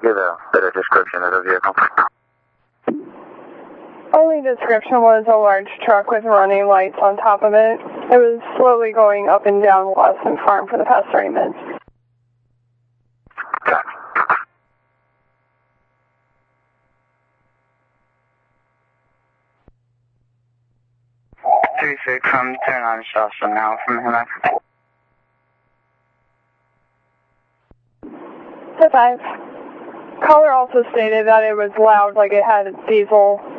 give a better description of the vehicle? Only description was a large truck with running lights on top of it. It was slowly going up and down Watson Farm for the past 30 minutes. Okay. 3-6 from 10-9 Shasta now from him. 5. Caller also stated that it was loud, like it had diesel